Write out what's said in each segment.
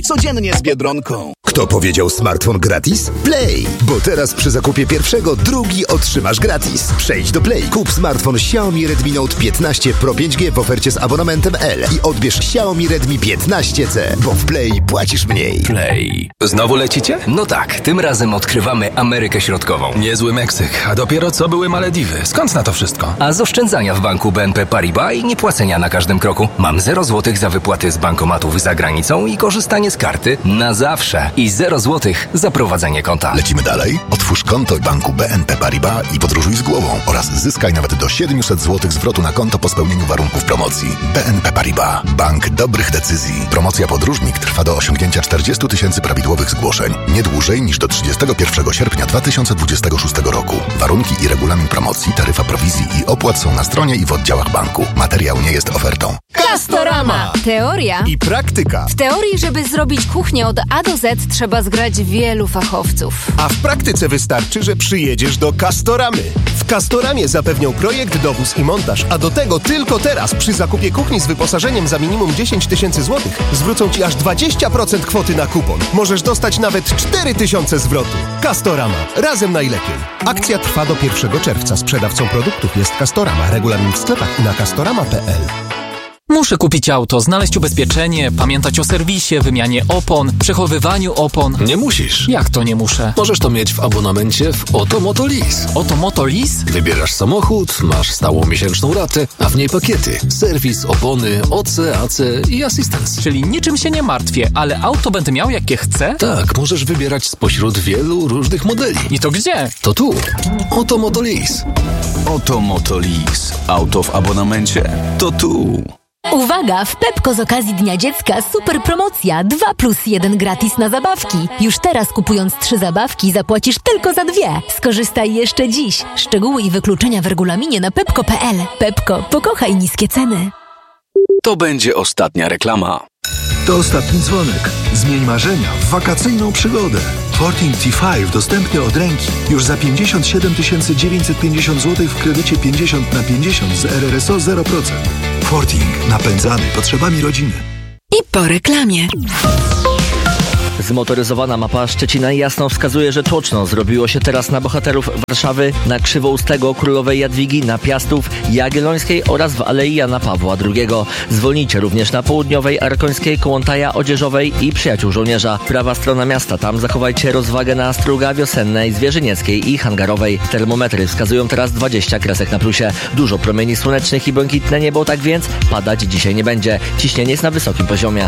Codziennie z Biedronką. Kto powiedział smartfon gratis? Play! Bo teraz przy zakupie pierwszego drugi otrzymasz gratis. Przejdź do Play, kup smartfon Xiaomi Redmi Note 15 Pro 5G w ofercie z abonamentem L i odbierz Xiaomi Redmi 15C, bo w Play płacisz mniej. Play. Znowu lecicie? No tak, tym razem odkrywamy Amerykę Środkową. Niezły Meksyk, a dopiero co były Malediwy. Skąd na to wszystko? A z oszczędzania w banku BNP Paribas i niepłacenia na każdym kroku. Mam 0 złotych za wypłaty z bankomatów za granicą i korzystanie z karty na zawsze. I 0 złotych za prowadzenie konta. Lecimy dalej? Otwórz konto w banku BNP Paribas i podróżuj z głową oraz zyskaj nawet do 700 zł zwrotu na konto po spełnieniu warunków promocji. BNP Paribas. Bank dobrych decyzji. Promocja Podróżnik trwa do osiągnięcia 40 000 prawidłowych zgłoszeń. Nie dłużej niż do 31 sierpnia 2026 roku. Warunki i regulamin promocji, taryfa prowizji i opłat są na stronie i w oddziałach banku. Materiał nie jest ofertą. Castorama. Teoria I praktyka. W teorii, żeby zrobić kuchnię od A do Z, trzeba zgrać wielu fachowców. A w praktyce wystarczy, że przyjedziesz do Castoramy. W Castoramie zapewnią projekt, dowóz i montaż, a do tego tylko teraz przy zakupie kuchni z wyposażeniem za minimum 10 000 złotych zwrócą Ci aż 20% kwoty na kupon. Możesz dostać nawet 4 000 zwrotu. Castorama. Razem najlepiej. Akcja trwa do 1 czerwca. Sprzedawcą produktów jest Castorama. Regulamin w sklepach i na castorama.pl. Muszę kupić auto, znaleźć ubezpieczenie, pamiętać o serwisie, wymianie opon, przechowywaniu opon. Nie musisz. Jak to nie muszę? Możesz to mieć w abonamencie w Oto Moto Lease. Oto Moto Lease? Wybierasz samochód, masz stałą miesięczną ratę, a w niej pakiety. Serwis, opony, OC, AC i asystans. Czyli niczym się nie martwię, ale auto będę miał jakie chcę? Tak, możesz wybierać spośród wielu różnych modeli. I to gdzie? To tu. Oto Moto Lease. Oto Moto Lease. Auto w abonamencie. To tu. Uwaga! W Pepko z okazji Dnia Dziecka super promocja 2+1 gratis na zabawki. Już teraz kupując 3 zabawki zapłacisz tylko za 2. Skorzystaj jeszcze dziś. Szczegóły i wykluczenia w regulaminie na pepko.pl. Pepko, pokochaj niskie ceny. To będzie ostatnia reklama. To ostatni dzwonek. Zmień marzenia w wakacyjną przygodę. Forting T5 dostępny od ręki. Już za 57 950 zł w kredycie 50/50 z RRSO 0%. Forting. Napędzany potrzebami rodziny. I po reklamie. Zmotoryzowana mapa Szczecina jasno wskazuje, że tłoczno zrobiło się teraz na bohaterów Warszawy, na Krzywoustego, Królowej Jadwigi, na Piastów, Jagiellońskiej oraz w Alei Jana Pawła II. Zwolnijcie również na Południowej, Arkońskiej, Kołątaja, Odzieżowej i Przyjaciół Żołnierza. Prawa strona miasta, tam zachowajcie rozwagę na Struga, Wiosennej, Zwierzynieckiej i Hangarowej. Termometry wskazują teraz 20 kresek na plusie. Dużo promieni słonecznych i błękitne niebo, tak więc padać dzisiaj nie będzie. Ciśnienie jest na wysokim poziomie.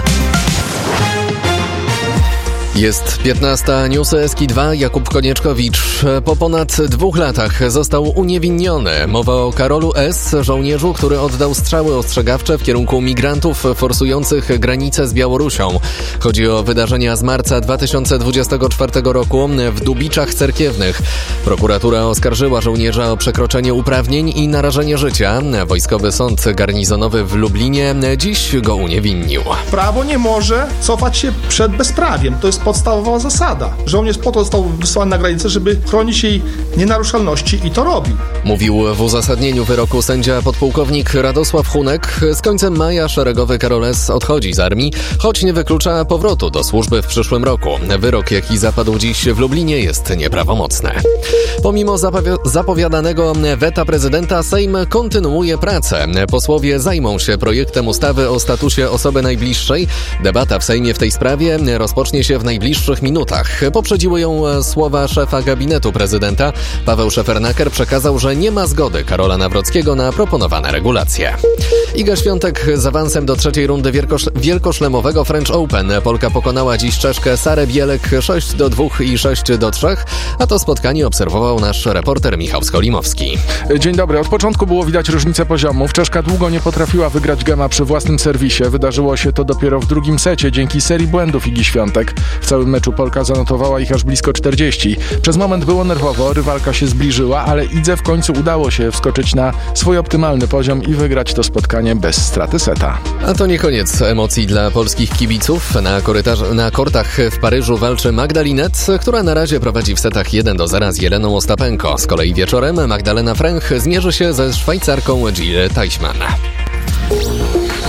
Jest 15. Newsy SK2. Jakub Konieczkowicz. Po ponad 2 latach został uniewinniony. Mowa o Karolu S., żołnierzu, który oddał strzały ostrzegawcze w kierunku migrantów forsujących granicę z Białorusią. Chodzi o wydarzenia z marca 2024 roku w Dubiczach Cerkiewnych. Prokuratura oskarżyła żołnierza o przekroczenie uprawnień i narażenie życia. Wojskowy Sąd Garnizonowy w Lublinie dziś go uniewinnił. Prawo nie może cofać się przed bezprawiem. To jest podstawowa zasada. Żołnierz po to został wysłany na granicę, żeby chronić jej nienaruszalności i to robi. Mówił w uzasadnieniu wyroku sędzia podpułkownik Radosław Hunek. Z końcem maja szeregowy Karol S. odchodzi z armii, choć nie wyklucza powrotu do służby w przyszłym roku. Wyrok, jaki zapadł dziś w Lublinie, jest nieprawomocny. Pomimo zapowiadanego weta prezydenta, Sejm kontynuuje pracę. Posłowie zajmą się projektem ustawy o statusie osoby najbliższej. Debata w Sejmie w tej sprawie rozpocznie się w najbliższych minutach. Poprzedziły ją słowa szefa gabinetu prezydenta. Paweł Szefernaker przekazał, że nie ma zgody Karola Nawrockiego na proponowane regulacje. Iga Świątek z awansem do 3. rundy wielkoszlemowego French Open. Polka pokonała dziś Czeszkę Sarę Bielek 6-2 i 6-3, a to spotkanie obserwował nasz reporter Michał Skolimowski. Dzień dobry. Od początku było widać różnicę poziomów. Czeszka długo nie potrafiła wygrać gema przy własnym serwisie. Wydarzyło się to dopiero w drugim secie dzięki serii błędów Igi Świątek. W całym meczu Polka zanotowała ich aż blisko 40. Przez moment było nerwowo, rywalka się zbliżyła, ale Idze w końcu udało się wskoczyć na swój optymalny poziom i wygrać to spotkanie bez straty seta. A to nie koniec emocji dla polskich kibiców. Na kortach w Paryżu walczy Magda Linette, która na razie prowadzi w setach 1-0 z Jeleną Ostapenko. Z kolei wieczorem Magdalena Fręch zmierzy się ze Szwajcarką Jill Teichmann.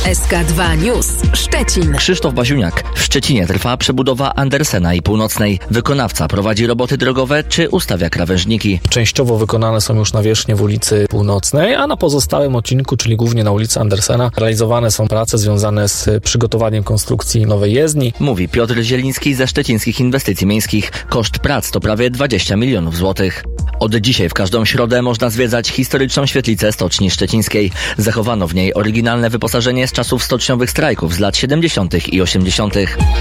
SK2 News Szczecin. Krzysztof Baziuniak. W Szczecinie trwa przebudowa Andersena i Północnej. Wykonawca prowadzi roboty drogowe czy ustawia krawężniki. Częściowo wykonane są już nawierzchnie w ulicy Północnej, a na pozostałym odcinku, czyli głównie na ulicy Andersena, realizowane są prace związane z przygotowaniem konstrukcji nowej jezdni. Mówi Piotr Zieliński ze Szczecińskich Inwestycji Miejskich. Koszt prac to prawie 20 milionów złotych. Od dzisiaj w każdą środę można zwiedzać historyczną świetlicę Stoczni Szczecińskiej. Zachowano w niej oryginalne wyposażenie z czasów stoczniowych strajków z lat 70. i 80.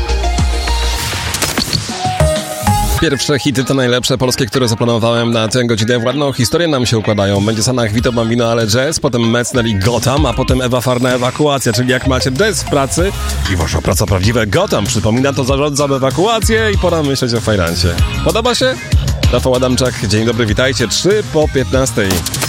Pierwsze hity to najlepsze polskie, które zaplanowałem na tę godzinę. W ładną historię nam się układają. Będzie Sanach, Vito Bambino, ale jazz, potem Metzner i Gotham, a potem Ewa Farna, ewakuacja. Czyli jak macie jazz w pracy i wasza praca prawdziwe Gotham przypomina, to zarządzam ewakuację i pora myśleć o fajrancie. Podoba się? Rafał Adamczak, dzień dobry, witajcie. 3 po 15.